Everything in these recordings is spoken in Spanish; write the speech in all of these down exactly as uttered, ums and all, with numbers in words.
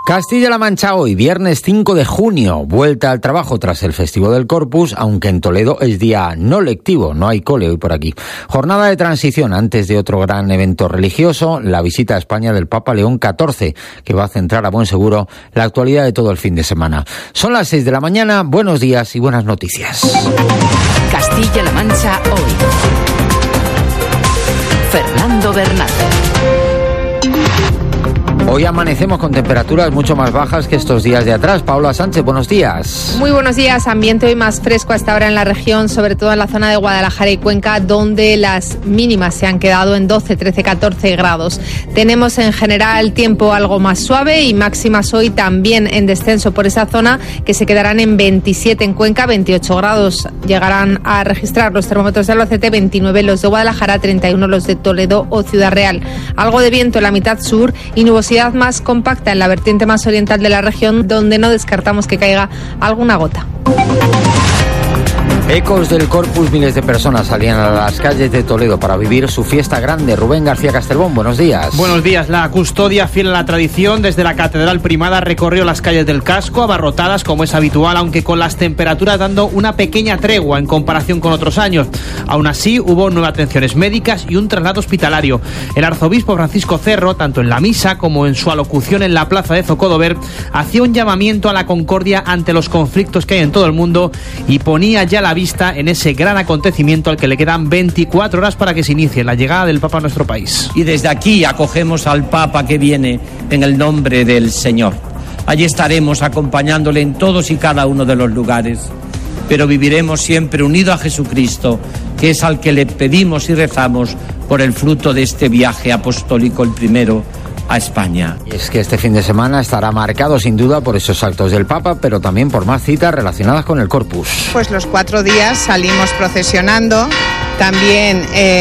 Castilla-La Mancha hoy, viernes cinco de junio, vuelta al trabajo tras el festivo del Corpus, aunque en Toledo es día no lectivo, no hay cole hoy por aquí. Jornada de transición antes de otro gran evento religioso, la visita a España del Papa León catorce, que va a centrar a buen seguro la actualidad de todo el fin de semana. Son las seis de la mañana, buenos días y buenas noticias. Castilla-La Mancha hoy. Fernando Bernal. Hoy amanecemos con temperaturas mucho más bajas que estos días de atrás. Paula Sánchez, buenos días. Muy buenos días. Ambiente hoy más fresco hasta ahora en la región, sobre todo en la zona de Guadalajara y Cuenca, donde las mínimas se han quedado en doce, trece, catorce grados. Tenemos en general tiempo algo más suave y máximas hoy también en descenso por esa zona, que se quedarán en veintisiete en Cuenca, veintiocho grados. Llegarán a registrar los termómetros de Albacete, veintinueve los de Guadalajara, treinta y uno los de Toledo o Ciudad Real. Algo de viento en la mitad sur y nubosidad más compacta en la vertiente más oriental de la región, donde no descartamos que caiga alguna gota. Ecos del Corpus, miles de personas salían a las calles de Toledo para vivir su fiesta grande. Rubén García Castelbón, buenos días. Buenos días. La custodia, fiel a la tradición, desde la Catedral Primada recorrió las calles del casco, abarrotadas como es habitual, aunque con las temperaturas dando una pequeña tregua en comparación con otros años. Aún así, hubo nueve atenciones médicas y un traslado hospitalario. El arzobispo Francisco Cerro, tanto en la misa como en su alocución en la plaza de Zocodover, hacía un llamamiento a la concordia ante los conflictos que hay en todo el mundo y ponía ya la vista en ese gran acontecimiento al que le quedan veinticuatro horas para que se inicie la llegada del Papa a nuestro país. Y desde aquí acogemos al Papa que viene en el nombre del Señor. Allí estaremos acompañándole en todos y cada uno de los lugares, pero viviremos siempre unidos a Jesucristo, que es al que le pedimos y rezamos por el fruto de este viaje apostólico, el primero a España. Y es que este fin de semana estará marcado sin duda por esos actos del Papa, pero también por más citas relacionadas con el Corpus. Pues los cuatro días salimos procesionando, también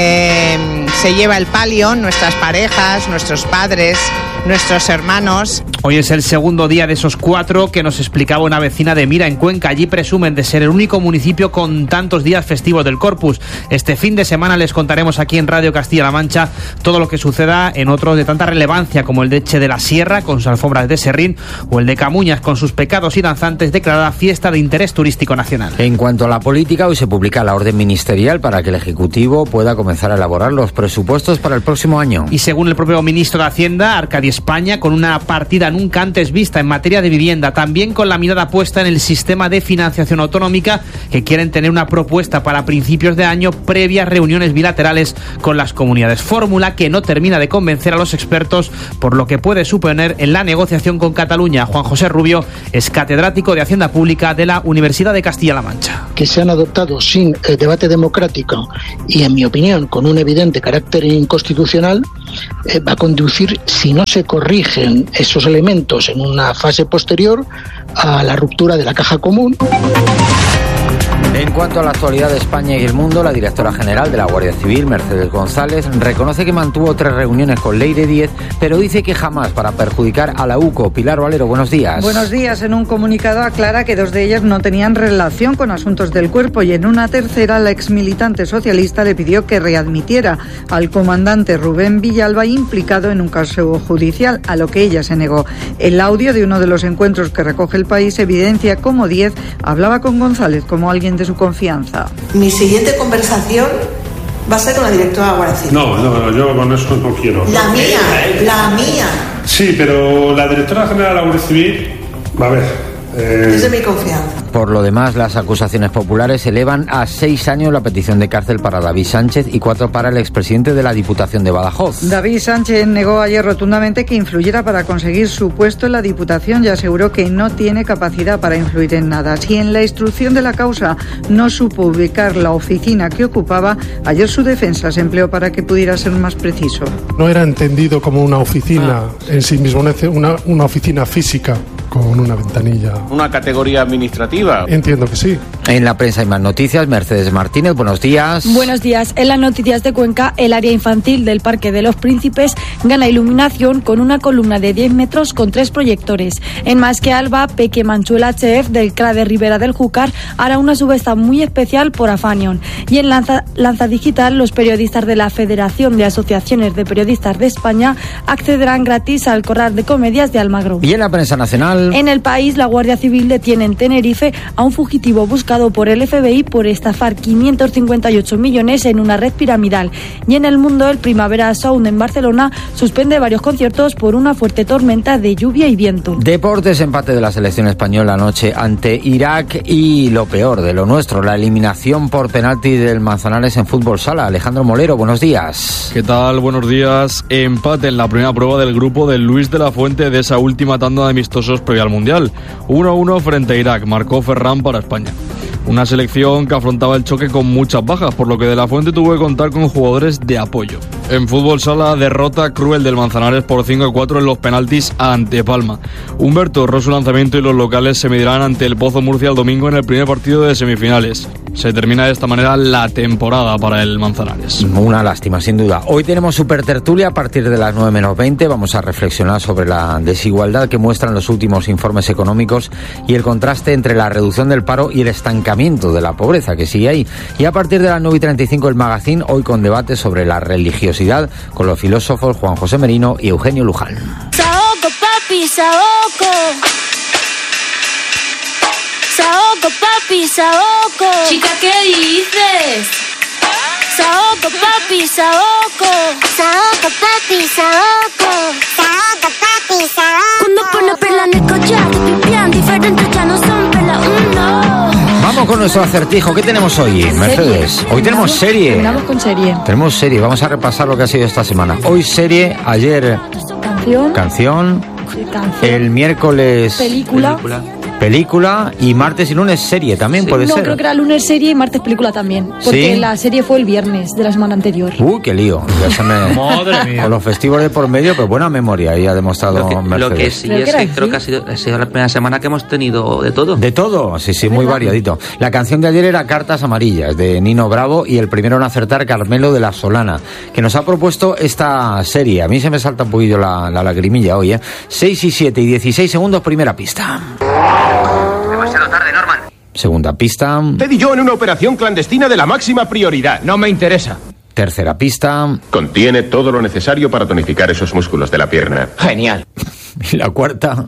eh, se lleva el palio, nuestras parejas, nuestros padres, nuestros hermanos. Hoy es el segundo día de esos cuatro que nos explicaba una vecina de Mira, en Cuenca. Allí presumen de ser el único municipio con tantos días festivos del Corpus. Este fin de semana les contaremos aquí en Radio Castilla-La Mancha todo lo que suceda en otros de tanta relevancia, como el de Eche de la Sierra con sus alfombras de serrín o el de Camuñas con sus pecados y danzantes, declarada fiesta de interés turístico nacional. En cuanto a la política, hoy se publica la orden ministerial para que el Ejecutivo pueda comenzar a elaborar los presupuestos para el próximo año. Y según el propio ministro de Hacienda, Arcadio España, con una partida nunca antes vista en materia de vivienda, también con la mirada puesta en el sistema de financiación autonómica, que quieren tener una propuesta para principios de año previas reuniones bilaterales con las comunidades. Fórmula que no termina de convencer a los expertos, por lo que puede suponer en la negociación con Cataluña. Juan José Rubio es catedrático de Hacienda Pública de la Universidad de Castilla-La Mancha. Que se han adoptado sin eh, debate democrático y, en mi opinión, con un evidente carácter inconstitucional, eh, va a conducir, si no se corrigen esos elementos en una fase posterior, a la ruptura de la caja común. En cuanto a la actualidad de España y el mundo, la directora general de la Guardia Civil, Mercedes González, reconoce que mantuvo tres reuniones con Leire Díez, pero dice que jamás para perjudicar a la UCO. Pilar Valero, buenos días. Buenos días. En un comunicado aclara que dos de ellas no tenían relación con asuntos del cuerpo, y en una tercera la exmilitante socialista le pidió que readmitiera al comandante Rubén Villalba implicado en un caso judicial, a lo que ella se negó. El audio de uno de los encuentros que recoge El País evidencia cómo Díez hablaba con González como alguien de su confianza. Mi siguiente conversación va a ser con la directora de la Guardia Civil. No, no, no, yo con eso no quiero. La mía, la mía. Sí, pero la directora general de la Guardia Civil, va a ver. Eh... Es de mi confianza. Por lo demás, las acusaciones populares elevan a seis años la petición de cárcel para David Sánchez y cuatro para el expresidente de la Diputación de Badajoz. David Sánchez negó ayer rotundamente que influyera para conseguir su puesto en la Diputación y aseguró que no tiene capacidad para influir en nada. Si en la instrucción de la causa no supo ubicar la oficina que ocupaba, ayer su defensa se empleó para que pudiera ser más preciso. No era entendido como una oficina ah, sí. en sí mismo, una, una oficina física. con una ventanilla. ¿Una categoría administrativa? Entiendo que sí. En la prensa hay más noticias. Mercedes Martínez, buenos días. Buenos días. En las noticias de Cuenca, el área infantil del Parque de los Príncipes gana iluminación con una columna de diez metros con tres proyectores. En Más que Alba, Peque Manchuel H F del C R A de Ribera del Júcar hará una subasta muy especial por Afanion. Y en Lanza, Lanza Digital, los periodistas de la Federación de Asociaciones de Periodistas de España accederán gratis al Corral de Comedias de Almagro. Y en la prensa nacional. En El País, la Guardia Civil detiene en Tenerife a un fugitivo buscado por el F B I por estafar quinientos cincuenta y ocho millones en una red piramidal. Y en El Mundo, el Primavera Sound en Barcelona suspende varios conciertos por una fuerte tormenta de lluvia y viento. Deportes, empate de la selección española anoche ante Irak y lo peor de lo nuestro, la eliminación por penalti del Manzanares en fútbol sala. Alejandro Molero, buenos días. ¿Qué tal? Buenos días. Empate en la primera prueba del grupo de Luis de la Fuente de esa última tanda de amistosos previa al Mundial. uno a uno frente a Irak, marcó Ferran para España. Una selección que afrontaba el choque con muchas bajas, por lo que De la Fuente tuvo que contar con jugadores de apoyo. En fútbol sala, derrota cruel del Manzanares por cinco a cuatro en los penaltis ante Palma. Humberto erró su lanzamiento y los locales se medirán ante el Pozo Murcia el domingo en el primer partido de semifinales. Se termina de esta manera la temporada para el Manzanares. Una lástima, sin duda. Hoy tenemos super tertulia a partir de las nueve menos veinte. Vamos a reflexionar sobre la desigualdad que muestran los últimos informes económicos y el contraste entre la reducción del paro y el estancamiento de la pobreza que sigue ahí. Y a partir de las nueve y treinta y cinco el Magazine, hoy con debate sobre la religiosidad con los filósofos Juan José Merino y Eugenio Luján. Saoco, papi, saoco. Saoco, papi, saoco. Chica, ¿qué dices? Saoco, papi, saoco. Saoco, papi, saoco. Saoco, papi, saoco. Cuando pone perla en el collar, pipián diferente, ya no son perla uno. Vamos con nuestro acertijo. ¿Qué tenemos hoy, Mercedes? Hoy tenemos serie. Terminamos con serie. Tenemos serie. Vamos a repasar lo que ha sido esta semana. Hoy serie, ayer Canción. canción, Sí, canción. el miércoles Película. película y martes y lunes serie también puede no, ser. creo que era lunes serie y martes película también. Porque ¿Sí? la serie fue el viernes de la semana anterior. Uy, qué lío. Ya se me... Madre mía. Con los festivos de por medio, pues buena memoria ahí ha demostrado Lo que, Mercedes. lo que sí Creo es que que era creo así. que ha sido, ha sido la primera semana que hemos tenido de todo. De todo, sí, sí, muy ¿Verdad? variadito. La canción de ayer era Cartas Amarillas, de Nino Bravo, y el primero en acertar, Carmelo de la Solana, que nos ha propuesto esta serie. A mí se me salta un poquillo la, la lagrimilla hoy, ¿eh? seis y siete y dieciséis segundos, primera pista. Demasiado tarde, Norman. Segunda pista. Ted y yo en una operación clandestina de la máxima prioridad. No me interesa. Tercera pista. Contiene todo lo necesario para tonificar esos músculos de la pierna. Genial. Y la cuarta.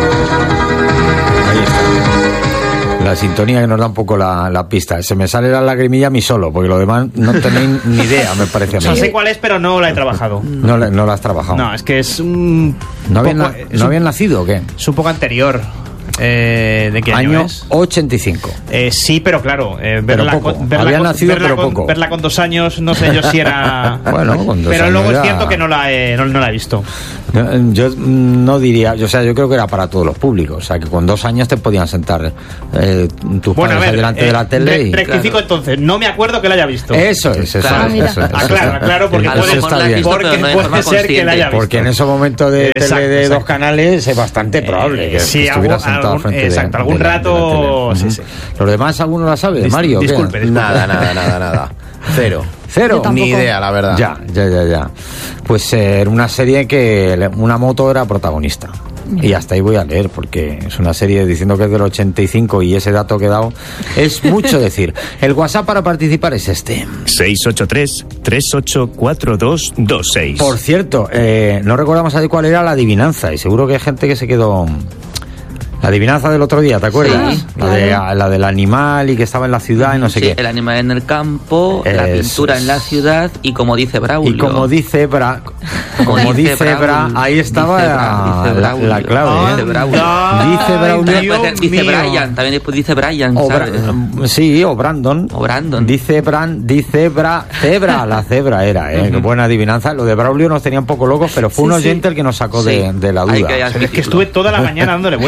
Ahí está. La sintonía que nos da un poco la, la pista. Se me sale la lagrimilla a mí solo, porque lo demás no tenéis ni idea, me parece a mí. No sé cuál es, pero no la he trabajado. No, la- no la has trabajado. No, es que es un... ¿No habían, poco- na- es ¿no un- habían nacido o qué? Es un poco anterior. Eh, ¿De qué año, Año es? ochenta y cinco. Eh, sí, pero claro, eh, Pero verla, poco. con, verla, Había con, nacido, verla pero con- poco. verla con dos años, no sé yo si era... Bueno, con dos pero años luego ya- es cierto que no la he, no, no la he visto. No, yo no diría, o sea, yo creo que era para todos los públicos. O sea, que con dos años te podían sentar eh, tus Bueno, a padres ver, delante eh, de la tele. re- y, rectifico entonces, no me acuerdo que la haya visto. Eso es, eso Claro. es, Mira. eso es, eso Aclaro, es. aclaro, porque Eso puede- está la has bien. visto, porque pero no de puede forma ser que la consciente. haya visto. Porque en ese momento de Exacto, tele de exacto. dos canales es bastante probable que, sí, que estuviera algún- sentado al algún- frente de- exacto, algún de la- de la rato, tele. sí, Ujú. sí. ¿Los demás alguno la sabe, Dis- Mario? o qué? disculpe, disculpe. Nada, nada, nada, nada. Cero. Cero. Yo tampoco. Ni idea, la verdad. Ya, ya, ya, ya. Pues eh, era una serie que le- una moto era protagonista. Y hasta ahí voy a leer, porque es una serie diciendo que es del ochenta y cinco y ese dato que he dado es mucho decir. El WhatsApp para participar es este. seis ocho tres, tres ocho cuatro dos dos seis. Por cierto, eh, no recordamos ahí cuál era la adivinanza y seguro que hay gente que se quedó... La adivinanza del otro día, ¿te acuerdas? Sí, la, de, la del animal y que estaba en la ciudad y no sé Sí, qué. el animal en el campo, la Eso pintura es. en la ciudad y como dice Braulio. Y como dice Bra, como dice dice Bra, Braulio, ahí estaba dice Bra- dice la, Braulio. la clave. ¿eh? Dice Braulio. Dice Braulio. Dice, dice Brian, también después dice Brian, O ¿sabes? Bra- sí, o Brandon. O Brandon. Dice Bran, dice Bra, cebra, la cebra era, ¿eh? Qué buena adivinanza. Lo de Braulio nos tenía un poco locos, pero fue un Sí, sí. oyente el que nos sacó de, Sí. de la Hay duda. que Es que estuve toda la mañana dándole vueltas. De ahí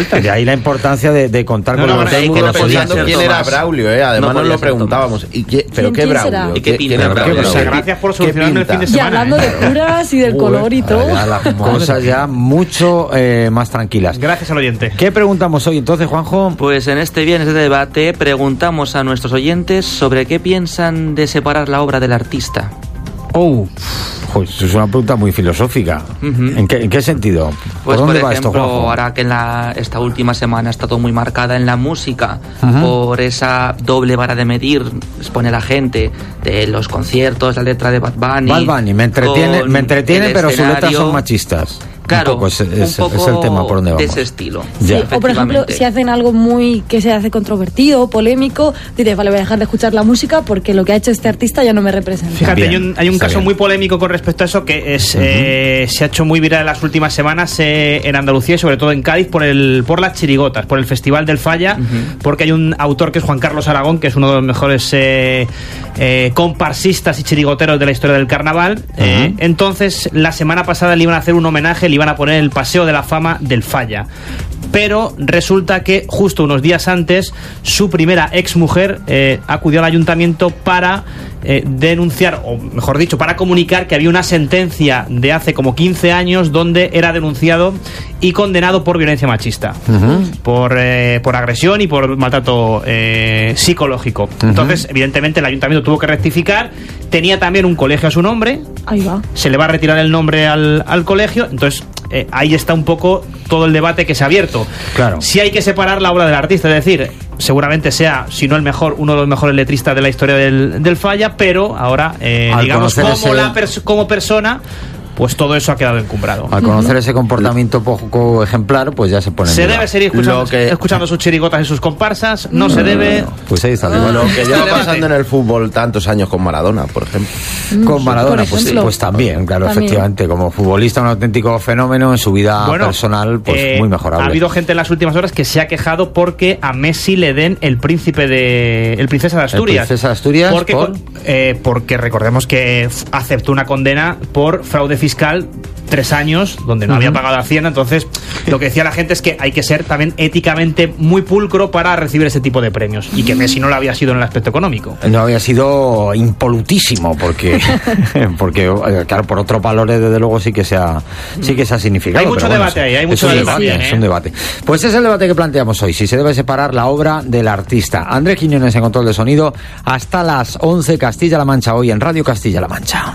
ahí la importancia de, de contar no, con no, los todo el mundo no pensando quién Tomás. era Braulio, ¿eh? Además No nos lo ser preguntábamos. ¿Y qué, ¿Pero ¿Quién- qué quién será? Braulio? ¿Y qué pinta ¿Quién es Braulio? Braulio? O sea, gracias por ¿Qué solucionarme el pinta? fin de Y semana. hablando ¿eh? de curas y del color y todo. Ya las cosas ya mucho eh, más tranquilas. Gracias al oyente. ¿Qué preguntamos hoy entonces, Juanjo? Pues en este viernes de debate preguntamos a nuestros oyentes sobre qué piensan de separar la obra del artista. Oh, pues es una pregunta muy filosófica. Ujú. ¿En qué, en qué sentido? Pues ¿Por dónde por va esto, ejemplo, Juanjo? ahora que en la, esta última semana ha estado muy marcada en la música Ujú. por esa doble vara de medir, expone la gente de los conciertos, la letra de Bad Bunny. Bad Bunny, me entretiene, con me entretiene el pero sus letras escenario. son machistas. Claro, un poco es, es- un poco es el tema por donde de vamos. ese estilo. Ya. Sí, o por ejemplo, Efectivamente. si hacen algo muy que se hace controvertido, polémico, dices, vale, voy a dejar de escuchar la música porque lo que ha hecho este artista ya no me representa. Fíjate, Bien, hay un, hay un está caso bien. muy polémico con respecto a eso que es eh, se ha hecho muy viral en las últimas semanas eh, en Andalucía y sobre todo en Cádiz por el por las chirigotas, por el Festival del Falla, Ujú. porque hay un autor que es Juan Carlos Aragón, que es uno de los mejores eh, eh, comparsistas y chirigoteros de la historia del carnaval. Eh, entonces, la semana pasada le iban a hacer un homenaje, le iban a poner el Paseo de la Fama del Falla. Pero resulta que justo unos días antes su primera exmujer eh, acudió al ayuntamiento para eh, denunciar, o mejor dicho, para comunicar que había una sentencia de hace como quince años donde era denunciado y condenado por violencia machista, por, eh, por agresión y por maltrato eh, psicológico. Entonces, evidentemente, el ayuntamiento tuvo que rectificar. Tenía también un colegio a su nombre. Ahí va. Se le va a retirar el nombre al, al colegio. Entonces, eh, ahí está un poco todo el debate que se ha abierto. Claro. Si hay que separar la obra del artista, es decir, seguramente sea, si no el mejor, uno de los mejores letristas de la historia del, del Falla, pero ahora, eh, Al digamos, conocer como, ese- la pers- como persona, pues todo eso ha quedado encumbrado. Al conocer ese comportamiento poco ejemplar, pues ya se pone en ¿Se duda. debe seguir escuchando, Lo que- escuchando sus chirigotas y sus comparsas? ¿No se debe? Pues ahí está el Lo debate. que lleva pasando en el fútbol tantos años con Maradona, por ejemplo. Con Maradona, Por pues, ejemplo. pues también, claro, También. efectivamente. Como futbolista, un auténtico fenómeno en su vida Bueno, personal, pues eh, muy mejorable. Ha habido gente en las últimas horas que se ha quejado porque a Messi le den el príncipe de el princesa de Asturias. princesa de Asturias, Porque, ¿por? eh, porque recordemos que f- aceptó una condena por fraude fiscal tres años donde no Ujú. había pagado Hacienda. Entonces, lo que decía la gente es que hay que ser también éticamente muy pulcro para recibir ese tipo de premios y que Messi no lo había sido en el aspecto económico. No había sido impolutísimo, porque, porque eh, claro, por otros valores, desde luego, sí que se ha, sí que se ha significado. Hay mucho pero bueno, debate es- ahí, hay es mucho un debate, debate, ¿eh? es un debate. Pues es el debate que planteamos hoy, si se debe separar la obra del artista. Andrés Quiñones en control de sonido, hasta las once, Castilla-La Mancha, hoy en Radio Castilla-La Mancha.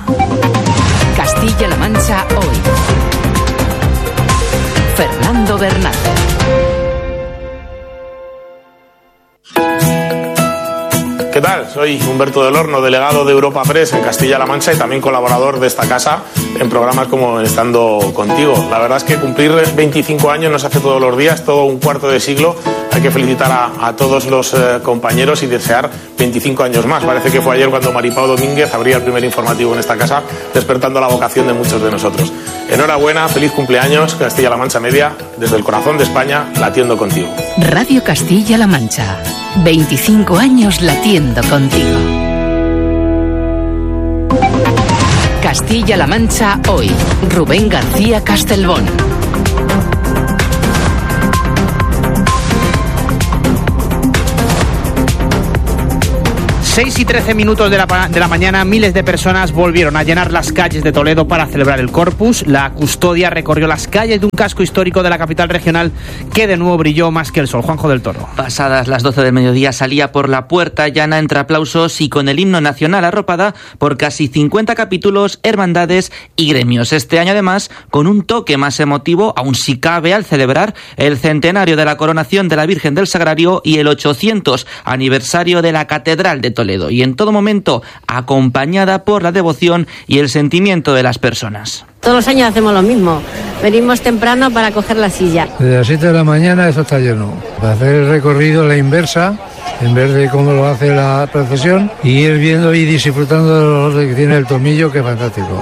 Castilla-La Mancha hoy. Fernando Bernal. ¿Qué tal? Soy Humberto del Horno, delegado de Europa Press en Castilla-La Mancha y también colaborador de esta casa en programas como Estando Contigo. La verdad es que cumplir veinticinco años no se hace todos los días, todo un cuarto de siglo. Hay que felicitar a, a todos los eh, compañeros y desear veinticinco años más. Parece que fue ayer cuando Maripao Domínguez abría el primer informativo en esta casa, despertando la vocación de muchos de nosotros. Enhorabuena, feliz cumpleaños, Castilla-La Mancha Media, desde el corazón de España, latiendo contigo. Radio Castilla-La Mancha. veinticinco años latiendo contigo. Castilla-La Mancha hoy. Rubén García Castelbón. seis y trece minutos de la, pa- de la mañana, miles de personas volvieron a llenar las calles de Toledo para celebrar el Corpus. La custodia recorrió las calles de un casco histórico de la capital regional que de nuevo brilló más que el sol. Juanjo del Toro. Pasadas las doce del mediodía salía por la puerta llana entre aplausos y con el himno nacional arropada por casi cincuenta capítulos, hermandades y gremios. Este año además con un toque más emotivo, aún si cabe, al celebrar el centenario de la coronación de la Virgen del Sagrario y el ochocientos aniversario de la Catedral de Toledo. Y en todo momento acompañada por la devoción y el sentimiento de las personas. Todos los años hacemos lo mismo. Venimos temprano para coger la silla. Desde las siete de la mañana eso está lleno. Para hacer el recorrido a la inversa, en vez de cómo lo hace la procesión, y ir viendo y disfrutando de lo que tiene el tomillo, que es fantástico.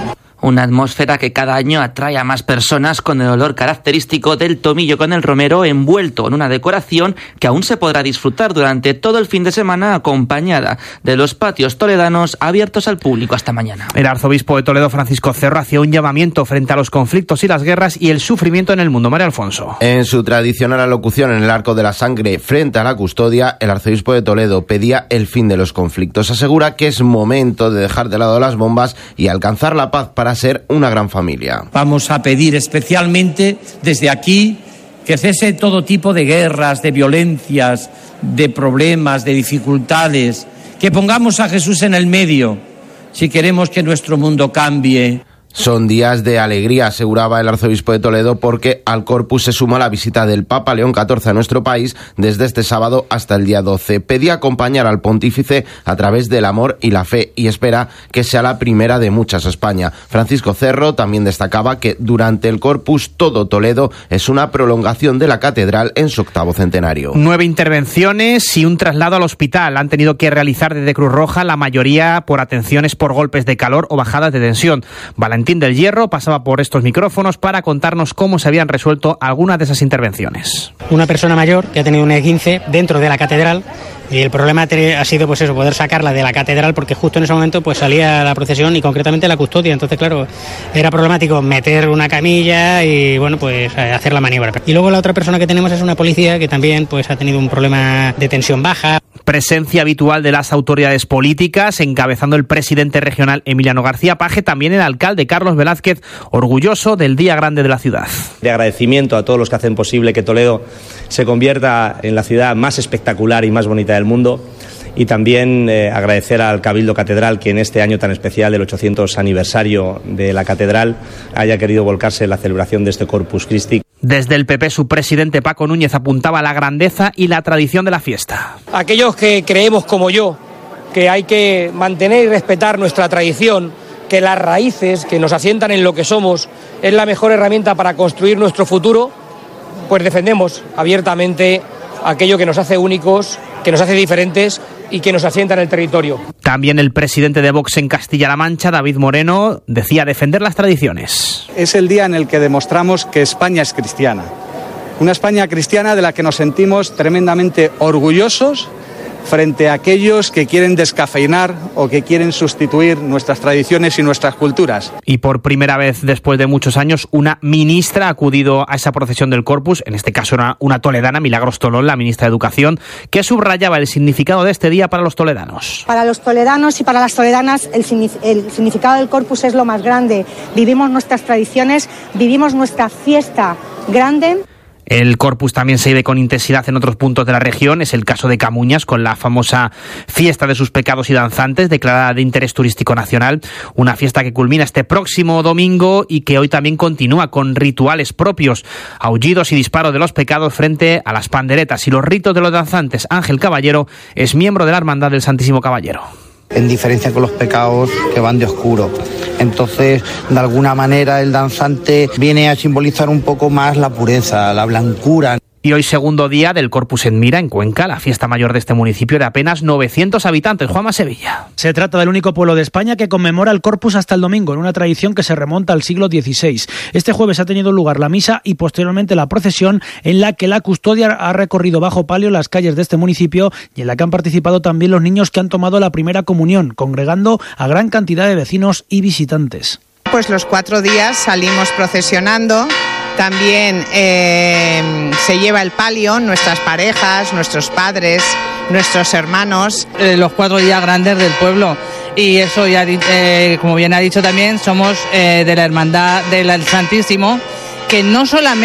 Una atmósfera que cada año atrae a más personas con el olor característico del tomillo con el romero envuelto en una decoración que aún se podrá disfrutar durante todo el fin de semana acompañada de los patios toledanos abiertos al público hasta mañana. El arzobispo de Toledo, Francisco Cerro, hacía un llamamiento frente a los conflictos y las guerras y el sufrimiento en el mundo. María Alfonso. En su tradicional alocución en el Arco de la Sangre frente a la custodia, el arzobispo de Toledo pedía el fin de los conflictos. Asegura que es momento de dejar de lado las bombas y alcanzar la paz para ser una gran familia. Vamos a pedir especialmente desde aquí que cese todo tipo de guerras, de violencias, de problemas, de dificultades, que pongamos a Jesús en el medio si queremos que nuestro mundo cambie. Son días de alegría, aseguraba el arzobispo de Toledo, porque al Corpus se suma la visita del Papa León catorce a nuestro país desde este sábado hasta el día doce. Pedía acompañar al pontífice a través del amor y la fe y espera que sea la primera de muchas a España. Francisco Cerro también destacaba que durante el Corpus todo Toledo es una prolongación de la catedral en su octavo centenario. Nueve intervenciones y un traslado al hospital han tenido que realizar desde Cruz Roja, la mayoría por atenciones por golpes de calor o bajadas de tensión. Valentín del Hierro pasaba por estos micrófonos para contarnos cómo se habían resuelto algunas de esas intervenciones. Una persona mayor que ha tenido un esguince dentro de la catedral y el problema ha sido pues eso, poder sacarla de la catedral porque justo en ese momento pues salía la procesión y concretamente la custodia, entonces claro, era problemático meter una camilla y bueno pues hacer la maniobra. Y luego la otra persona que tenemos es una policía que también pues ha tenido un problema de tensión baja. Presencia habitual de las autoridades políticas, encabezando el presidente regional Emiliano García Paje, también el alcalde Carlos Velázquez, orgulloso del día grande de la ciudad. De agradecimiento a todos los que hacen posible que Toledo se convierta en la ciudad más espectacular y más bonita del mundo. Y también eh, agradecer al Cabildo Catedral que en este año tan especial del ochocientos aniversario de la Catedral haya querido volcarse en la celebración de este Corpus Christi. Desde el P P su presidente Paco Núñez apuntaba a la grandeza y la tradición de la fiesta. Aquellos que creemos como yo que hay que mantener y respetar nuestra tradición, que las raíces que nos asientan en lo que somos es la mejor herramienta para construir nuestro futuro, pues defendemos abiertamente aquello que nos hace únicos, que nos hace diferentes y que nos asienta en el territorio. También el presidente de Vox en Castilla-La Mancha, David Moreno, decía defender las tradiciones. Es el día en el que demostramos que España es cristiana. Una España cristiana de la que nos sentimos tremendamente orgullosos frente a aquellos que quieren descafeinar o que quieren sustituir nuestras tradiciones y nuestras culturas. Y por primera vez después de muchos años, una ministra ha acudido a esa procesión del Corpus, en este caso era una toledana, Milagros Tolón, la ministra de Educación, que subrayaba el significado de este día para los toledanos. Para los toledanos y para las toledanas el, el significado del Corpus es lo más grande. Vivimos nuestras tradiciones, vivimos nuestra fiesta grande. El Corpus también se vive con intensidad en otros puntos de la región. Es el caso de Camuñas, con la famosa fiesta de sus pecados y danzantes, declarada de interés turístico nacional. Una fiesta que culmina este próximo domingo y que hoy también continúa con rituales propios, aullidos y disparos de los pecados frente a las panderetas y los ritos de los danzantes. Ángel Caballero es miembro de la Hermandad del Santísimo Caballero. En diferencia con los pecados que van de oscuro. Entonces, de alguna manera, el danzante viene a simbolizar un poco más la pureza, la blancura. Y hoy segundo día del Corpus en Mira, en Cuenca, la fiesta mayor de este municipio de apenas novecientos habitantes. Juanma Sevilla. Se trata del único pueblo de España que conmemora el Corpus hasta el domingo, en una tradición que se remonta al siglo dieciséis. Este jueves ha tenido lugar la misa y posteriormente la procesión, en la que la custodia ha recorrido bajo palio las calles de este municipio y en la que han participado también los niños que han tomado la primera comunión, congregando a gran cantidad de vecinos y visitantes. Pues los cuatro días salimos procesionando. También eh, se lleva el palio, nuestras parejas, nuestros padres, nuestros hermanos. Eh, los cuatro días grandes del pueblo. Y eso, ya eh, como bien ha dicho también, somos eh, de la Hermandad del Santísimo, que no solamente